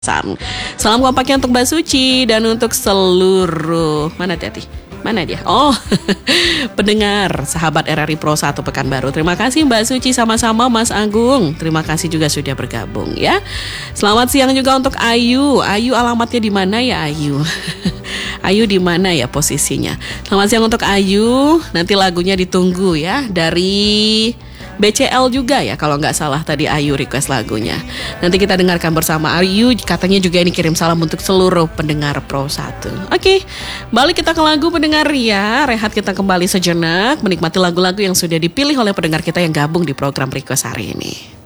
Salam kompaknya untuk Mbak Suci dan untuk seluruh mana dia? Oh, pendengar sahabat RRI Pro 1 Pekanbaru. Terima kasih Mbak Suci, sama-sama Mas Agung. Terima kasih juga sudah bergabung ya. Selamat siang juga untuk Ayu. Ayu alamatnya di mana ya Ayu? Ayu di mana ya posisinya? Selamat siang untuk Ayu. Nanti lagunya ditunggu ya dari BCL juga ya kalau nggak salah tadi Ayu request lagunya. Nanti kita dengarkan bersama. Ayu katanya juga ini kirim salam untuk seluruh pendengar Pro 1. Oke, balik kita ke lagu pendengar ya. Rehat kita kembali sejenak menikmati lagu-lagu yang sudah dipilih oleh pendengar kita yang gabung di program request hari ini.